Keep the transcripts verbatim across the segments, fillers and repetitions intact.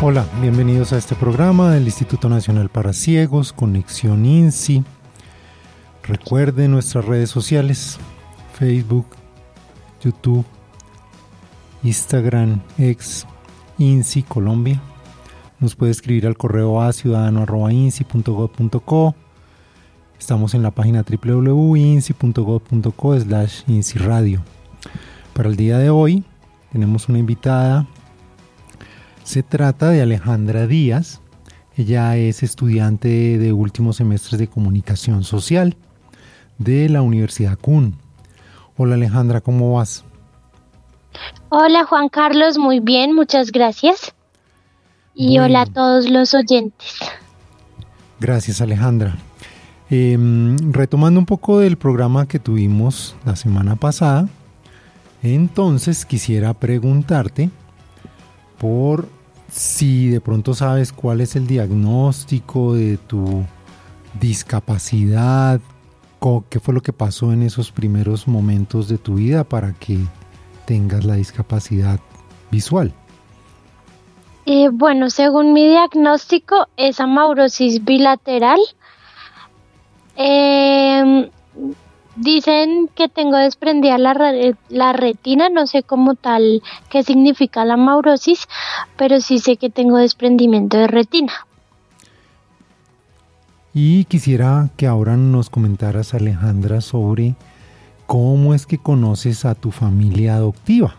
Hola, bienvenidos a este programa del Instituto Nacional para Ciegos, Conexión INSI. Recuerden nuestras redes sociales, Facebook, YouTube, Instagram, X, INSI Colombia. Nos puede escribir al correo a ciudadano arroba insi punto gob punto co. Estamos en la página doble u doble u doble u punto insi punto gob punto co slash insi radio. Para el día de hoy tenemos una invitada. Se trata de Alejandra Díaz. Ella es estudiante de últimos semestres de comunicación social de la Universidad C U N. Hola Alejandra, ¿cómo vas? Hola Juan Carlos, muy bien, muchas gracias. Y bueno, hola a todos los oyentes. Gracias Alejandra. Eh, retomando un poco del programa que tuvimos la semana pasada, entonces quisiera preguntarte por si de pronto sabes cuál es el diagnóstico de tu discapacidad, qué fue lo que pasó en esos primeros momentos de tu vida para que tengas la discapacidad visual. Eh, bueno, según mi diagnóstico es amaurosis bilateral. Eh, Dicen que tengo desprendida la, re- la retina, no sé como tal qué significa la amaurosis, pero sí sé que tengo desprendimiento de retina. Y quisiera que ahora nos comentaras, Alejandra, sobre cómo es que conoces a tu familia adoptiva.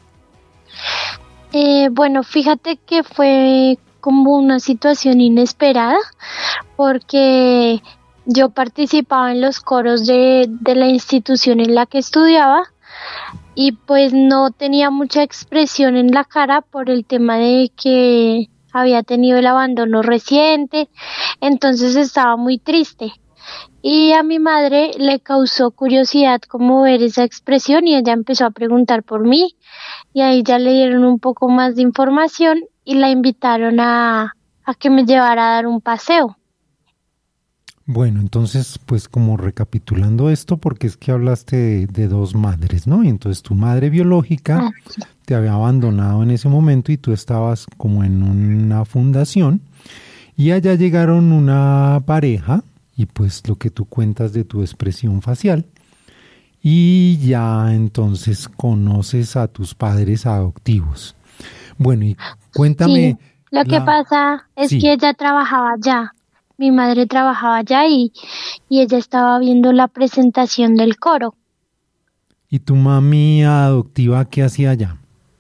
Eh, bueno, fíjate que fue como una situación inesperada, porque yo participaba en los coros de, de la institución en la que estudiaba y pues no tenía mucha expresión en la cara por el tema de que había tenido el abandono reciente, entonces estaba muy triste. Y a mi madre le causó curiosidad como ver esa expresión y ella empezó a preguntar por mí y ahí ya le dieron un poco más de información y la invitaron a, a que me llevara a dar un paseo. Bueno, entonces, pues como recapitulando esto, porque es que hablaste de, de dos madres, ¿no? Y entonces tu madre biológica ah, sí. te había abandonado en ese momento y tú estabas como en una fundación y allá llegaron una pareja y pues lo que tú cuentas de tu expresión facial y ya entonces conoces a tus padres adoptivos. Bueno, y cuéntame. Sí, lo la... que pasa es sí. que ella trabajaba allá. Mi madre trabajaba allá y, y ella estaba viendo la presentación del coro. ¿Y tu mami adoptiva qué hacía allá?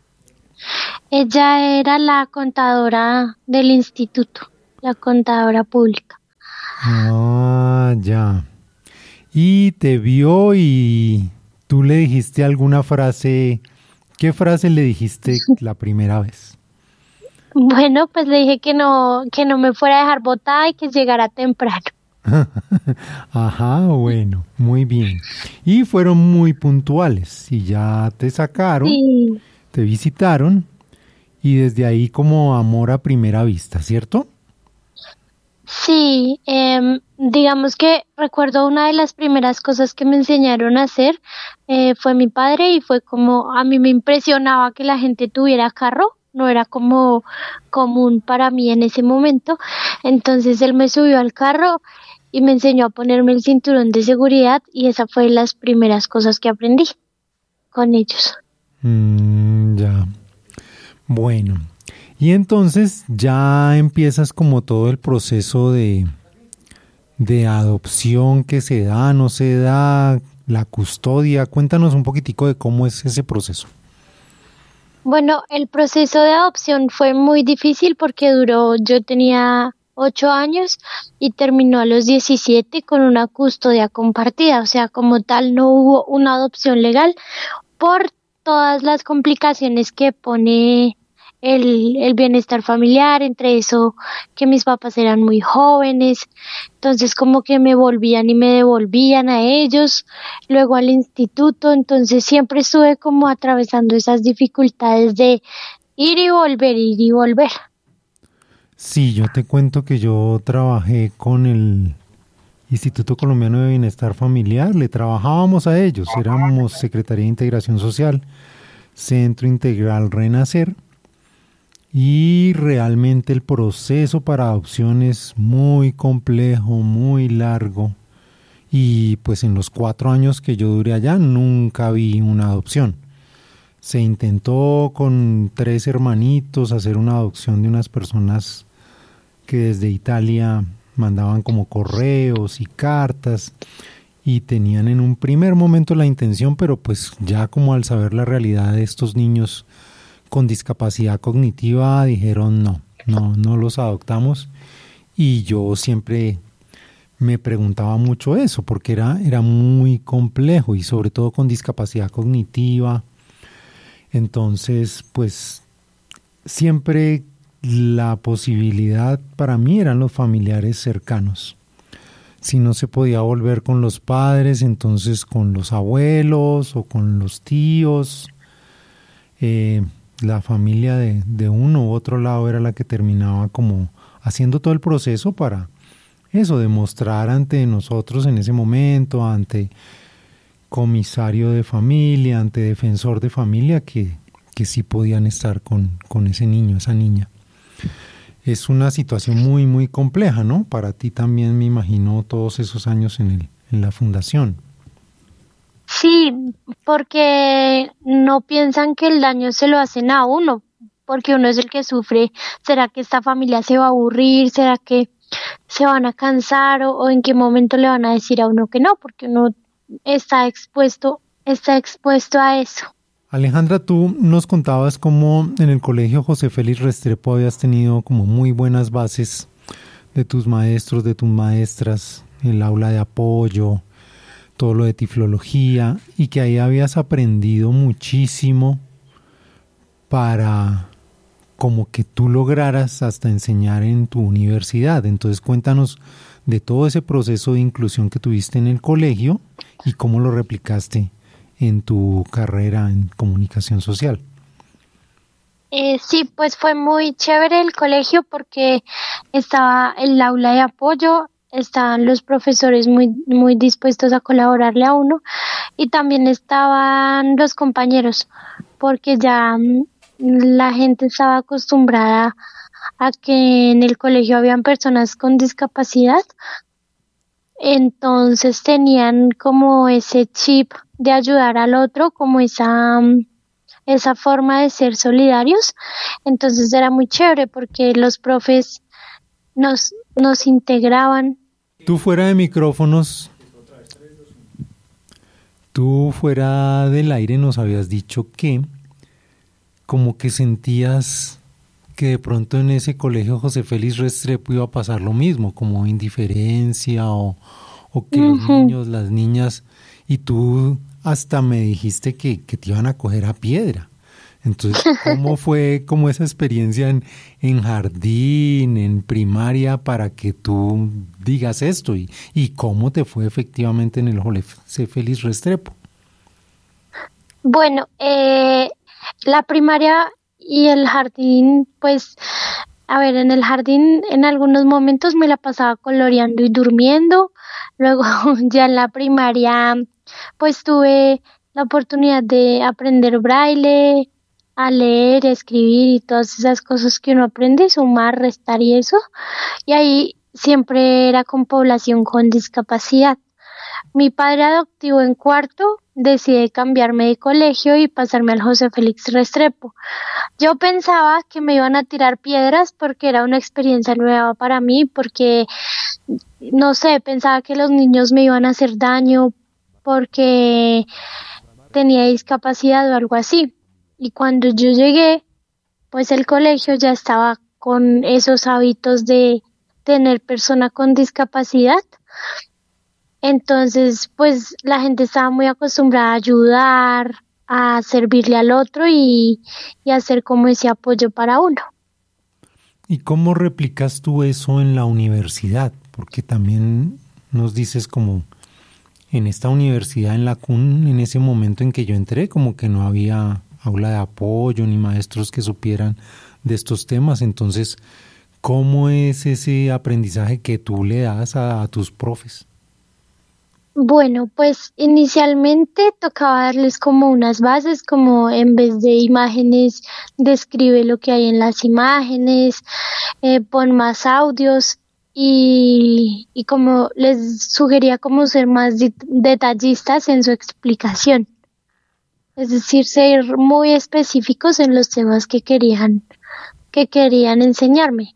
Ella era la contadora del instituto, la contadora pública. Ah, ya. Y te vio y tú le dijiste alguna frase. ¿Qué frase le dijiste la primera vez? Bueno, pues le dije que no, que no me fuera a dejar botada y que llegara temprano. Ajá, bueno, muy bien. Y fueron muy puntuales y ya te sacaron, sí. Te visitaron y desde ahí como amor a primera vista, ¿cierto? Sí, eh, digamos que recuerdo una de las primeras cosas que me enseñaron a hacer eh, fue mi padre y fue como a mí me impresionaba que la gente tuviera carro. No era como común para mí en ese momento, entonces él me subió al carro y me enseñó a ponerme el cinturón de seguridad y esa fue las primeras cosas que aprendí con ellos. Mm, ya, bueno, y entonces ya empiezas como todo el proceso de, de adopción que se da, no se da, la custodia, cuéntanos un poquitico de cómo es ese proceso. Bueno, el proceso de adopción fue muy difícil porque duró, yo tenía ocho años y terminó a los diecisiete con una custodia compartida, o sea, como tal no hubo una adopción legal por todas las complicaciones que pone el, el bienestar familiar, entre eso que mis papás eran muy jóvenes, entonces como que me volvían y me devolvían a ellos, luego al instituto, entonces siempre estuve como atravesando esas dificultades de ir y volver, ir y volver. Sí, yo te cuento que yo trabajé con el Instituto Colombiano de Bienestar Familiar, le trabajábamos a ellos, éramos Secretaría de Integración Social, Centro Integral Renacer, Y realmente el proceso para adopción es muy complejo, muy largo. Y pues en los cuatro años que yo duré allá nunca vi una adopción. Se intentó con tres hermanitos hacer una adopción de unas personas que desde Italia mandaban como correos y cartas y tenían en un primer momento la intención, pero pues ya como al saber la realidad de estos niños con discapacidad cognitiva dijeron no, no, no los adoptamos. Y yo siempre me preguntaba mucho eso porque era, era muy complejo y sobre todo con discapacidad cognitiva. Entonces, pues siempre la posibilidad para mí eran los familiares cercanos. Si no se podía volver con los padres, entonces con los abuelos o con los tíos. Eh, la familia de, de uno u otro lado era la que terminaba como haciendo todo el proceso para eso, demostrar ante nosotros en ese momento, ante comisario de familia, ante defensor de familia, que, que sí podían estar con, con ese niño, esa niña. Es una situación muy, muy compleja, ¿no? Para ti también, me imagino, todos esos años en, el, en la fundación. Sí, porque no piensan que el daño se lo hacen a uno, porque uno es el que sufre. ¿Será que esta familia se va a aburrir? ¿Será que se van a cansar? ¿O, o en qué momento le van a decir a uno que no? Porque uno está expuesto, está expuesto a eso. Alejandra, tú nos contabas cómo en el colegio José Félix Restrepo habías tenido como muy buenas bases de tus maestros, de tus maestras, el aula de apoyo, todo lo de tiflología, y que ahí habías aprendido muchísimo para como que tú lograras hasta enseñar en tu universidad. Entonces cuéntanos de todo ese proceso de inclusión que tuviste en el colegio y cómo lo replicaste en tu carrera en comunicación social. Eh, sí, pues fue muy chévere el colegio porque estaba el aula de apoyo, estaban los profesores muy, muy dispuestos a colaborarle a uno y también estaban los compañeros porque ya mm, la gente estaba acostumbrada a que en el colegio habían personas con discapacidad, entonces tenían como ese chip de ayudar al otro, como esa, mm, esa forma de ser solidarios. Entonces era muy chévere porque los profes nos, nos integraban. Tú fuera de micrófonos, tú fuera del aire nos habías dicho que como que sentías que de pronto en ese colegio José Félix Restrepo iba a pasar lo mismo, como indiferencia o, o que los Ujú. niños, las niñas, y tú hasta me dijiste que, que te iban a coger a piedra. Entonces, ¿cómo fue como esa experiencia en, en jardín, en primaria, para que tú digas esto? Y, y cómo te fue efectivamente en el José Félix Restrepo. Bueno, eh, la primaria y el jardín, pues, a ver, en el jardín en algunos momentos me la pasaba coloreando y durmiendo. Luego ya en la primaria, pues tuve la oportunidad de aprender braille, a leer, a escribir y todas esas cosas que uno aprende, sumar, restar y eso. Y ahí siempre era con población con discapacidad. Mi padre adoptivo en cuarto decide cambiarme de colegio y pasarme al José Félix Restrepo. Yo pensaba que me iban a tirar piedras porque era una experiencia nueva para mí, porque, no sé, pensaba que los niños me iban a hacer daño porque tenía discapacidad o algo así. Y cuando yo llegué, pues el colegio ya estaba con esos hábitos de tener persona con discapacidad. Entonces, pues la gente estaba muy acostumbrada a ayudar, a servirle al otro y, y a hacer como ese apoyo para uno. ¿Y cómo replicas tú eso en la universidad? Porque también nos dices como en esta universidad, en la C U N, en ese momento en que yo entré, como que no había aula de apoyo ni maestros que supieran de estos temas. Entonces, ¿cómo es ese aprendizaje que tú le das a, a tus profes? Bueno, pues inicialmente tocaba darles como unas bases, como en vez de imágenes, describe lo que hay en las imágenes, eh, pon más audios y, y como les sugería como ser más di- detallistas en su explicación, es decir, ser muy específicos en los temas que querían, que querían enseñarme.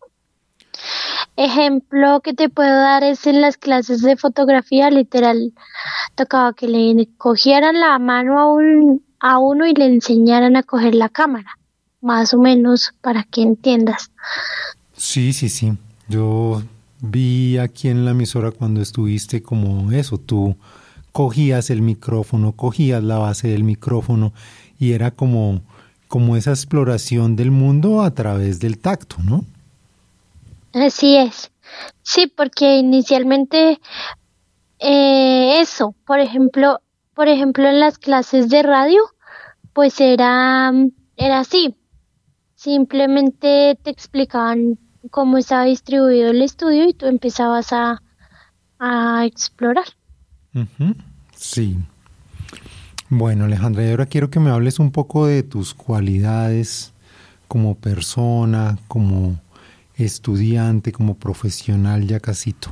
Ejemplo que te puedo dar es en las clases de fotografía, literal, tocaba que le cogieran la mano a, un, a uno y le enseñaran a coger la cámara, más o menos para que entiendas. Sí, sí, sí. Yo vi aquí en la emisora cuando estuviste como eso, tú cogías el micrófono, cogías la base del micrófono y era como, como esa exploración del mundo a través del tacto, ¿no? Así es. Sí, porque inicialmente eh, eso, por ejemplo, por ejemplo en las clases de radio, pues era, era así. Simplemente te explicaban cómo estaba distribuido el estudio y tú empezabas a, a explorar. Ujú. Sí. Bueno, Alejandra, y ahora quiero que me hables un poco de tus cualidades como persona, como estudiante, como profesional ya casito.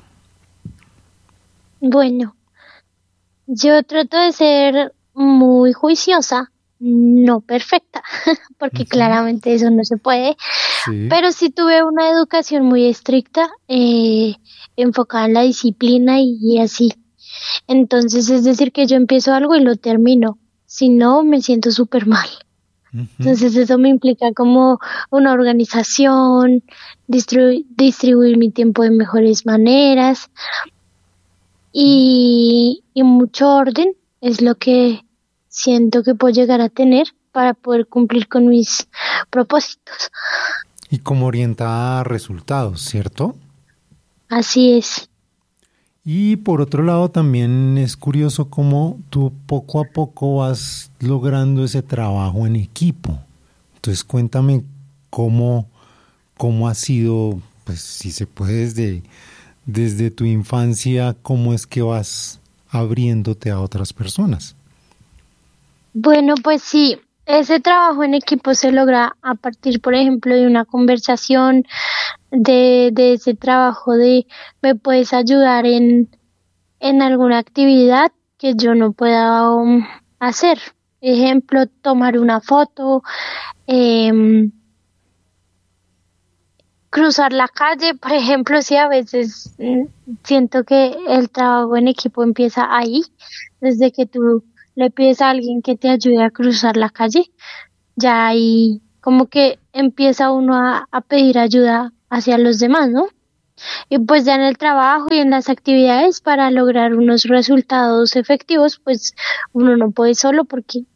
Bueno, yo trato de ser muy juiciosa, no perfecta, porque Ujú. claramente eso no se puede, Sí. pero sí tuve una educación muy estricta, eh, enfocada en la disciplina y, y así. Entonces, es decir, que yo empiezo algo y lo termino, si no, me siento súper mal. Ujú. Entonces, eso me implica como una organización, distribu- distribuir mi tiempo de mejores maneras Y, y, y mucho orden es lo que siento que puedo llegar a tener para poder cumplir con mis propósitos. y como orientada a resultados, ¿cierto? Así es. Y por otro lado también es curioso cómo tú poco a poco vas logrando ese trabajo en equipo. Entonces cuéntame cómo, cómo ha sido, pues si se puede desde, desde tu infancia, cómo es que vas abriéndote a otras personas. Bueno, pues sí, ese trabajo en equipo se logra a partir, por ejemplo, de una conversación, de, de ese trabajo de me puedes ayudar en, en alguna actividad que yo no pueda um, hacer. Ejemplo, tomar una foto, em, cruzar la calle, por ejemplo, sí, a veces mm, siento que el trabajo en equipo empieza ahí, desde que tú le pides a alguien que te ayude a cruzar la calle, ya ahí como que empieza uno a, a pedir ayuda hacia los demás, ¿no? Y pues ya en el trabajo y en las actividades para lograr unos resultados efectivos, pues uno no puede solo porque